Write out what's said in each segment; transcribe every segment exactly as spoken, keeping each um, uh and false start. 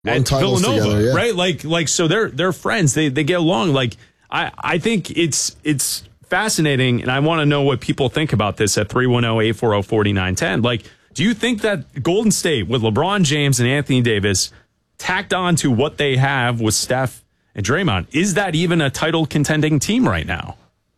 at Villanova, together, yeah. right? Like, like so they're they're friends. They they get along. Like, I I think it's it's fascinating, and I want to know what people think about this at three one zero, eight four zero, four nine one zero. Like, do you think that Golden State with LeBron James and Anthony Davis tacked on to what they have with Steph and Draymond, is that even a title contending team right now?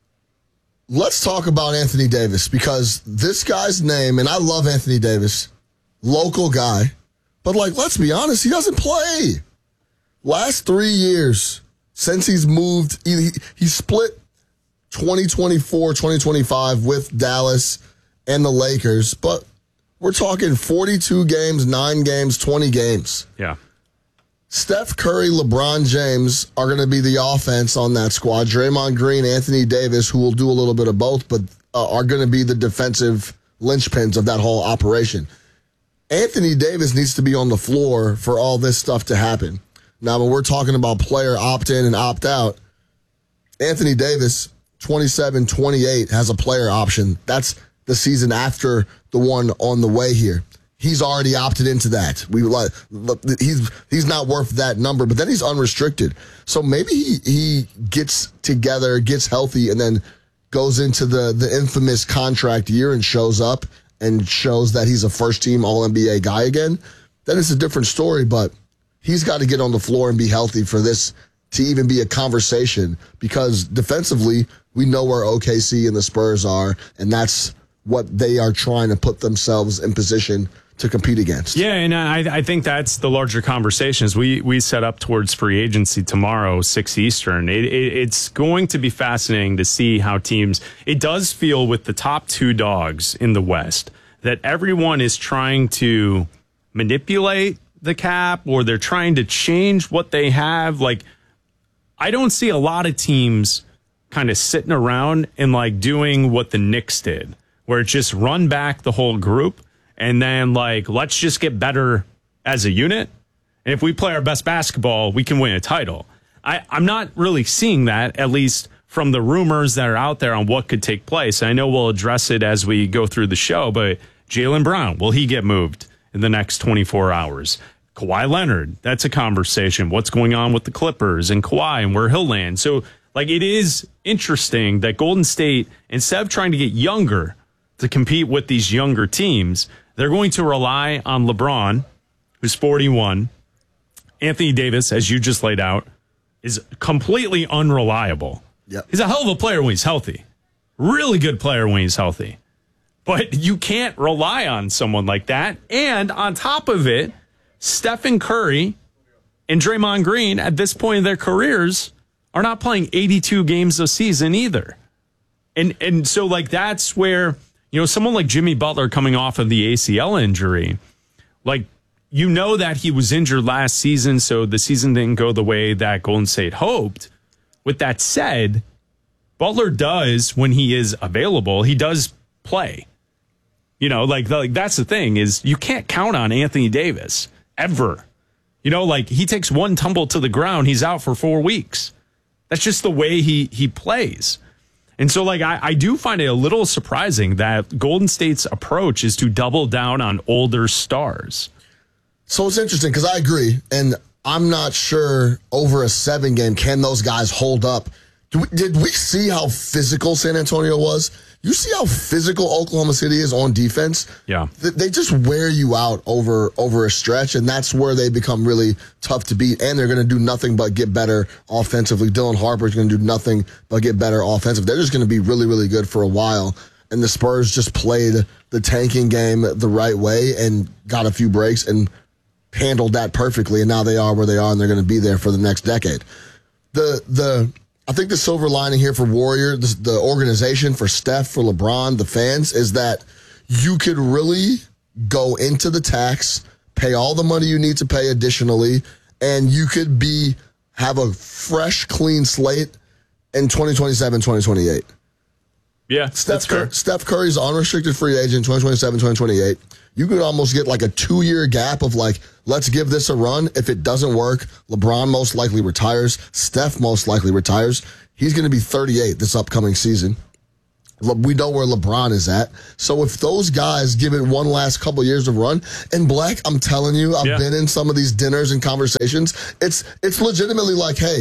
Let's talk about Anthony Davis, because this guy's name, and I love Anthony Davis, local guy, but like, let's be honest, he doesn't play. Last three years, since he's moved, he, he split twenty twenty-four, twenty twenty-five with Dallas and the Lakers, but we're talking forty-two games, nine games, twenty games. Yeah. Steph Curry, LeBron James are going to be the offense on that squad. Draymond Green, Anthony Davis, who will do a little bit of both, but uh, are going to be the defensive linchpins of that whole operation. Anthony Davis needs to be on the floor for all this stuff to happen. Now, when we're talking about player opt-in and opt-out, Anthony Davis, twenty-seven twenty-eight, has a player option. That's the season after the one on the way here. He's already opted into that. We like he's he's not worth that number, but then he's unrestricted. So maybe he, he gets together, gets healthy, and then goes into the, the infamous contract year and shows up and shows that he's a first-team All N B A guy again. Then it's a different story, but he's got to get on the floor and be healthy for this to even be a conversation, because defensively, we know where O K C and the Spurs are, and that's what they are trying to put themselves in position to compete against. Yeah, and I, I think that's the larger conversation as we, we set up towards free agency tomorrow, six Eastern. It, it, it's going to be fascinating to see how teams, it does feel with the top two dogs in the West that everyone is trying to manipulate the cap, or they're trying to change what they have. Like, I don't see a lot of teams kind of sitting around and like doing what the Knicks did, where it's just run back the whole group and then, like, let's just get better as a unit. And if we play our best basketball, we can win a title. I, I'm not really seeing that, at least from the rumors that are out there on what could take place. I know we'll address it as we go through the show, but Jaylen Brown, will he get moved in the next twenty-four hours? Kawhi Leonard, that's a conversation. What's going on with the Clippers and Kawhi and where he'll land? So, like, it is interesting that Golden State, instead of trying to get younger to compete with these younger teams, they're going to rely on LeBron, who's forty-one. Anthony Davis, as you just laid out, is completely unreliable. Yep. He's a hell of a player when he's healthy. Really good player when he's healthy. But you can't rely on someone like that. And on top of it, Stephen Curry and Draymond Green at this point in their careers are not playing eighty-two games a season either. And and so, like, that's where, you know, someone like Jimmy Butler coming off of the A C L injury, like, you know that he was injured last season, so the season didn't go the way that Golden State hoped. With that said, Butler does, when he is available, he does play. You know, like, like that's the thing, is you can't count on Anthony Davis ever. You know, like, he takes one tumble to the ground, he's out for four weeks. That's just the way he he plays. And so, like, I, I do find it a little surprising that Golden State's approach is to double down on older stars. So it's interesting, because I agree, and I'm not sure over a seven game, can those guys hold up? Do we, did we see how physical San Antonio was? You see how physical Oklahoma City is on defense? Yeah. They just wear you out over over a stretch, and that's where they become really tough to beat, and they're going to do nothing but get better offensively. Dylan Harper's going to do nothing but get better offensively. They're just going to be really, really good for a while, and the Spurs just played the tanking game the right way and got a few breaks and handled that perfectly, and now they are where they are, and they're going to be there for the next decade. The the I think the silver lining here for Warrior, the, the organization, for Steph, for LeBron, the fans, is that you could really go into the tax, pay all the money you need to pay additionally, and you could be have a fresh, clean slate in twenty twenty-seven, twenty twenty-eight. Yeah, Steph, that's fair. Cur- Steph Curry's an unrestricted free agent twenty twenty-seven, twenty twenty-eight. You could almost get like a two-year gap of like, let's give this a run. If it doesn't work, LeBron most likely retires. Steph most likely retires. He's going to be thirty-eight this upcoming season. We know where LeBron is at. So if those guys give it one last couple years of run, and Black, I'm telling you, I've yeah. been in some of these dinners and conversations. It's it's legitimately like, hey,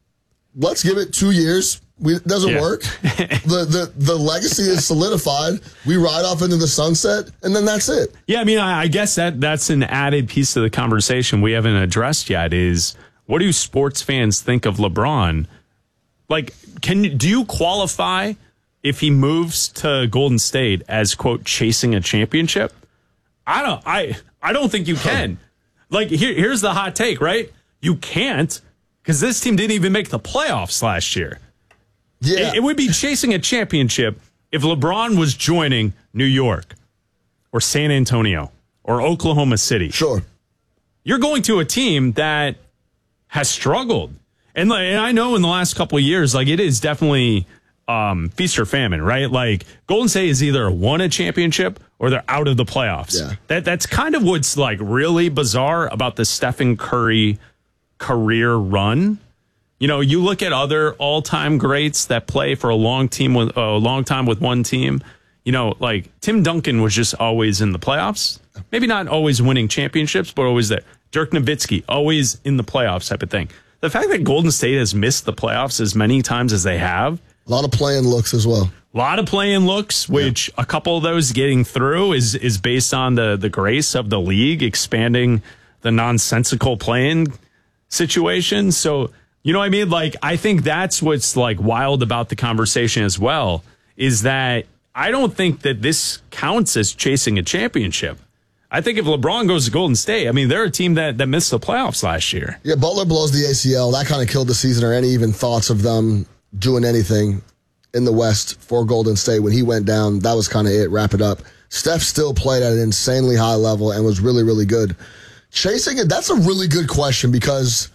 let's give it two years. We, it doesn't yeah. work. the, the the legacy is solidified. We ride off into the sunset, and then that's it. Yeah, I mean, I, I guess that that's an added piece of the conversation we haven't addressed yet is what do sports fans think of LeBron? Like, can do you qualify if he moves to Golden State as, quote, chasing a championship? I don't I I don't think you can. Like, here, here's the hot take, right? You can't, because this team didn't even make the playoffs last year. Yeah. It, it would be chasing a championship if LeBron was joining New York or San Antonio or Oklahoma City. Sure. You're going to a team that has struggled. And, and I know in the last couple of years, like, it is definitely um, feast or famine, right? Like, Golden State is either won a championship or they're out of the playoffs. Yeah. That That's kind of what's, like, really bizarre about the Stephen Curry career run. You know, you look at other all-time greats that play for a long team with a long time with one team. You know, like Tim Duncan was just always in the playoffs. Maybe not always winning championships, but always there. Dirk Nowitzki, always in the playoffs type of thing. The fact that Golden State has missed the playoffs as many times as they have. A lot of play-in looks as well. A lot of play-in looks, which yeah. a couple of those getting through is is based on the, the grace of the league expanding the nonsensical play-in situation. So, you know what I mean? Like, I think that's what's, like, wild about the conversation as well, is that I don't think that this counts as chasing a championship. I think if LeBron goes to Golden State, I mean, they're a team that, that missed the playoffs last year. Yeah, Butler blows the A C L. That kind of killed the season or any even thoughts of them doing anything in the West for Golden State. When he went down, that was kind of it. Wrap it up. Steph still played at an insanely high level and was really, really good. Chasing it, that's a really good question because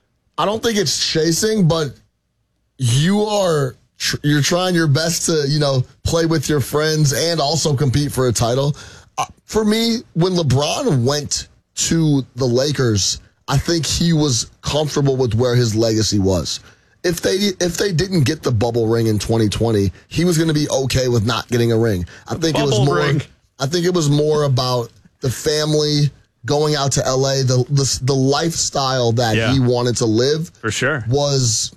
I don't think it's chasing, but you are tr- you're trying your best to, you know, play with your friends and also compete for a title. Uh, for me, when LeBron went to the Lakers, I think he was comfortable with where his legacy was. If they if they didn't get the bubble ring in twenty twenty, he was going to be okay with not getting a ring. I think bubble it was more. Ring. I think it was more about the family. Going out to L A, the the, the lifestyle that yeah. he wanted to live for sure was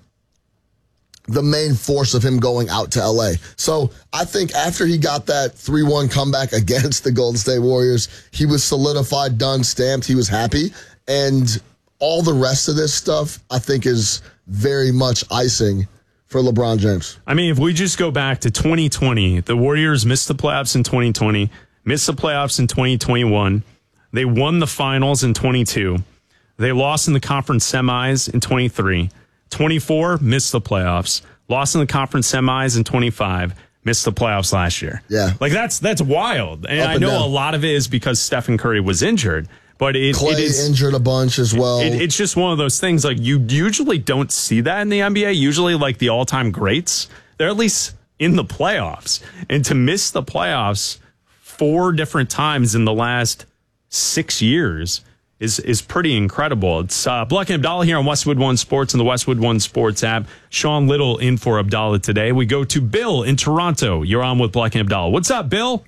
the main force of him going out to L A. So I think after he got that three one comeback against the Golden State Warriors, he was solidified, done, stamped. He was happy. And all the rest of this stuff, I think, is very much icing for LeBron James. I mean, if we just go back to twenty twenty, the Warriors missed the playoffs in twenty twenty, missed the playoffs in twenty twenty-one. They won the finals in twenty-two. They lost in the conference semis in twenty-three. twenty-four, missed the playoffs. Lost in the conference semis in twenty-five. Missed the playoffs last year. Yeah. Like, that's that's wild. And, and I know down. a lot of it is because Stephen Curry was injured. But it, Clay it is injured a bunch as well. It, it's just one of those things, like, you usually don't see that in the N B A. Usually, like, the all-time greats, they're at least in the playoffs. And to miss the playoffs four different times in the last six years is is pretty incredible. It's uh, Black and Abdallah here on Westwood One Sports and the Westwood One Sports app. Sean Little in for Abdallah today. We go to Bill in Toronto. You're on with Black and Abdallah. What's up, Bill?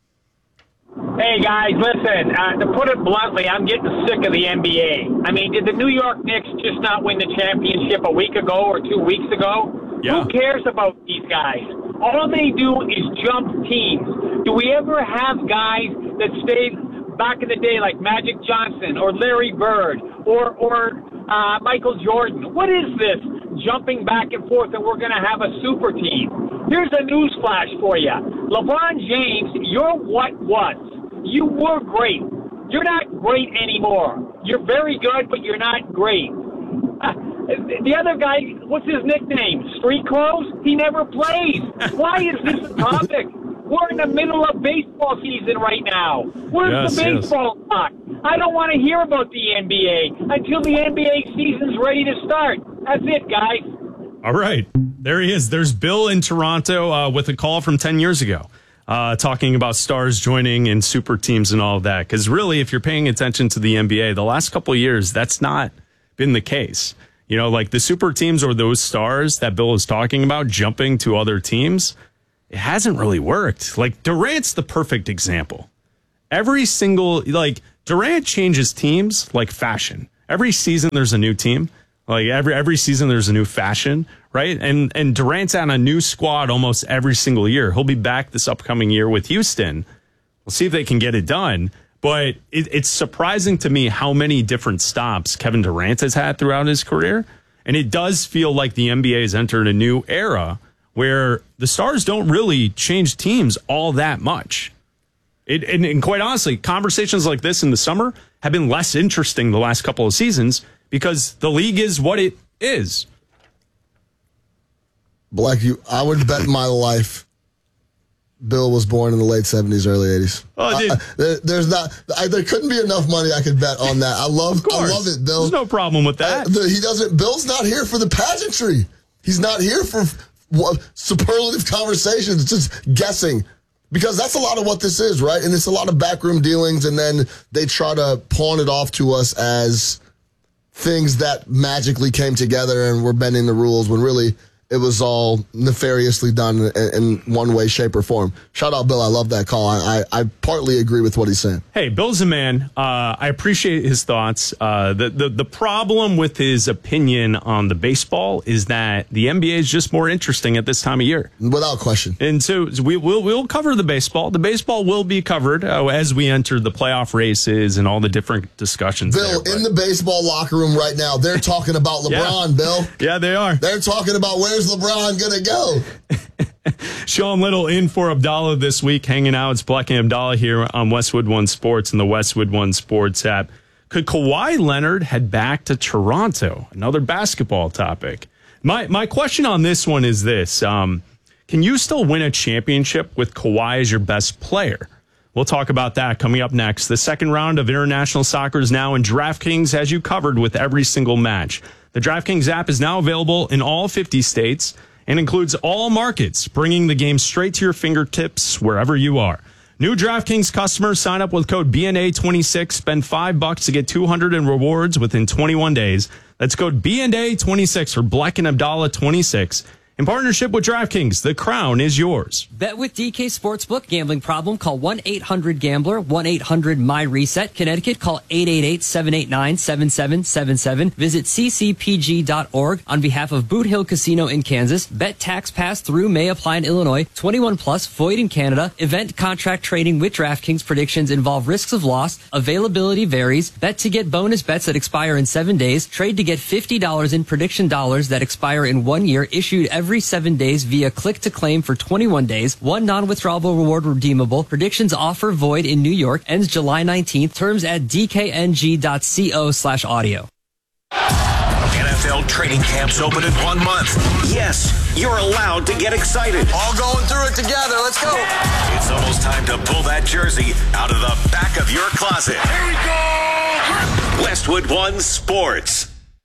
Hey, guys, listen, uh, to put it bluntly, I'm getting sick of the N B A. I mean, did the New York Knicks just not win the championship a week ago or two weeks ago? Yeah. Who cares about these guys? All they do is jump teams. Do we ever have guys that stayed back in the day like Magic Johnson or Larry Bird or, or uh, Michael Jordan? What is this jumping back and forth and we're going to have a super team? Here's a news flash for you. LeBron James, you're what was. You were great. You're not great anymore. You're very good, but you're not great. Uh, the other guy, what's his nickname? Street Clothes? He never plays. Why is this a topic? We're in the middle of baseball season right now. Where's yes, the baseball yes. talk? I don't want to hear about the N B A until the N B A season's ready to start. That's it, guys. All right. There he is. There's Bill in Toronto uh, with a call from ten years ago uh, talking about stars joining and super teams and all of that. Because really, if you're paying attention to the N B A, the last couple of years, that's not been the case. You know, like the super teams or those stars that Bill is talking about jumping to other teams, it hasn't really worked. Like, Durant's the perfect example. Every single, like, Durant changes teams like fashion. Every season there's a new team. Like, every every season there's a new fashion, right? And and Durant's on a new squad almost every single year. He'll be back this upcoming year with Houston. We'll see if they can get it done. But it, it's surprising to me how many different stops Kevin Durant has had throughout his career. And it does feel like the N B A has entered a new era where the stars don't really change teams all that much. It, and, and quite honestly, conversations like this in the summer have been less interesting the last couple of seasons because the league is what it is. Black, you, I would bet my life Bill was born in the late seventies, early eighties. Oh, dude. I, I, there, there's not. I, there couldn't be enough money I could bet on that. I love. I love it, Bill. There's no problem with that. Uh, the, he doesn't. Bill's not here for the pageantry. He's not here for what, superlative conversations. Just guessing, because that's a lot of what this is, right? And it's a lot of backroom dealings, and then they try to pawn it off to us as things that magically came together and were bending the rules when really it was all nefariously done in, in one way, shape, or form. Shout out, Bill. I love that call. I, I, I partly agree with what he's saying. Hey, Bill's a man. Uh, I appreciate his thoughts. Uh, the, the, the problem with his opinion on the baseball is that the N B A is just more interesting at this time of year. Without question. And so we will we'll cover the baseball. The baseball will be covered uh, as we enter the playoff races and all the different discussions. Bill, there, in the baseball locker room right now, they're talking about LeBron, yeah. Bill. Yeah, they are. They're talking about where's LeBron going to go? Sean Little in for Abdallah this week, hanging out. It's Black and Abdallah here on Westwood One Sports and the Westwood One Sports app. Could Kawhi Leonard head back to Toronto? Another basketball topic. My my question on this one is this. Um, can you still win a championship with Kawhi as your best player? We'll talk about that coming up next. The second round of international soccer is now, and DraftKings has you covered with every single match. The DraftKings app is now available in all fifty states and includes all markets, bringing the game straight to your fingertips wherever you are. New DraftKings customers sign up with code B N A twenty-six, spend five bucks to get two hundred in rewards within twenty-one days. That's code B N A twenty-six for Black and Abdallah twenty-six. In partnership with DraftKings, the crown is yours. Bet with D K Sportsbook. Gambling problem? Call one eight hundred gambler, one eight hundred M Y reset. Connecticut, call eight eight eight, seven eight nine, seven seven seven seven. Visit c c p g dot org on behalf of Boot Hill Casino in Kansas. Bet tax pass through may apply in Illinois. twenty-one plus, void in Canada. Event contract trading with DraftKings. Predictions involve risks of loss. Availability varies. Bet to get bonus bets that expire in seven days. Trade to get fifty dollars in prediction dollars that expire in one year. Issued every Every seven days via click to claim for twenty-one days. One non-withdrawable reward redeemable. Predictions offer void in New York. Ends July nineteenth. Terms at d k n g dot co slash audio. N F L training camps open in one month. Yes, you're allowed to get excited. All going through it together. Let's go. It's almost time to pull that jersey out of the back of your closet. Here we go. Westwood One Sports.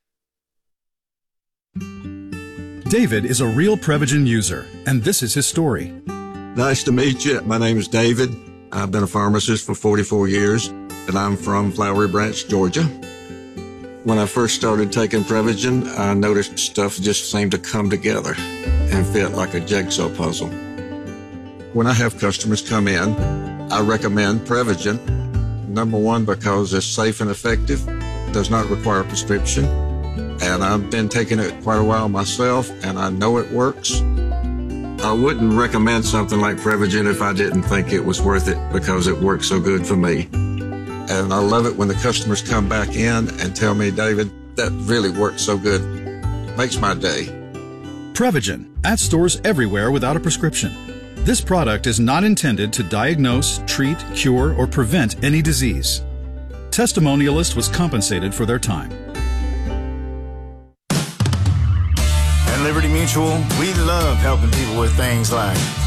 David is a real Prevagen user, and this is his story. Nice to meet you. My name is David. I've been a pharmacist for forty-four years, and I'm from Flowery Branch, Georgia. When I first started taking Prevagen, I noticed stuff just seemed to come together and fit like a jigsaw puzzle. When I have customers come in, I recommend Prevagen. Number one, because it's safe and effective, does not require a prescription. And I've been taking it quite a while myself, and I know it works. I wouldn't recommend something like Prevagen if I didn't think it was worth it because it works so good for me. And I love it when the customers come back in and tell me, David, that really works so good. Makes my day. Prevagen, at stores everywhere without a prescription. This product is not intended to diagnose, treat, cure, or prevent any disease. Testimonialist was compensated for their time. At Liberty Mutual, we love helping people with things like